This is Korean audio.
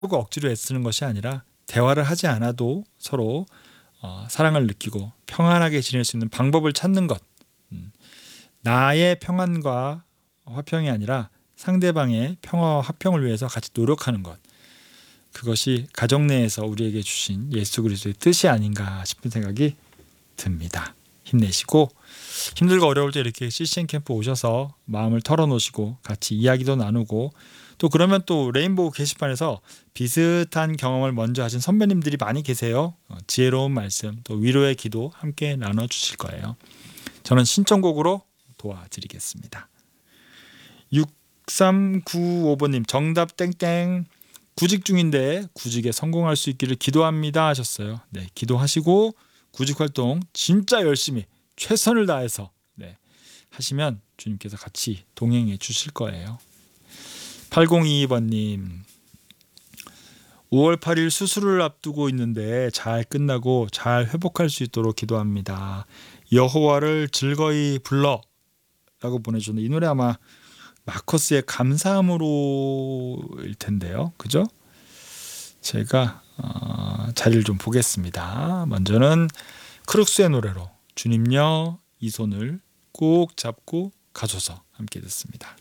꼭 억지로 애쓰는 것이 아니라 대화를 하지 않아도 서로 사랑을 느끼고 평안하게 지낼 수 있는 방법을 찾는 것. 나의 평안과 화평이 아니라 상대방의 평화와 화평을 위해서 같이 노력하는 것. 그것이 가정 내에서 우리에게 주신 예수 그리스도의 뜻이 아닌가 싶은 생각이 듭니다. 힘내시고 힘들고 어려울 때 이렇게 CCN 캠프 오셔서 마음을 털어놓으시고 같이 이야기도 나누고 또 그러면 또 레인보우 게시판에서 비슷한 경험을 먼저 하신 선배님들이 많이 계세요. 지혜로운 말씀 또 위로의 기도 함께 나눠주실 거예요. 저는 신청곡으로 도와드리겠습니다. 6395번님 정답 땡땡. 구직 중인데 구직에 성공할 수 있기를 기도합니다 하셨어요. 네, 기도하시고 구직 활동 진짜 열심히 최선을 다해서 하시면 주님께서 같이 동행해 주실 거예요. 8022번님 5월 8일 수술을 앞두고 있는데 잘 끝나고 잘 회복할 수 있도록 기도합니다. 여호와를 즐거이 불러 라고 보내주셨는데 이 노래 아마 마커스의 감사함으로일 텐데요. 그죠? 제가 자리를 좀 보겠습니다. 먼저는 크룩스의 노래로 주님여 이 손을 꼭 잡고 가소서 함께 듣습니다.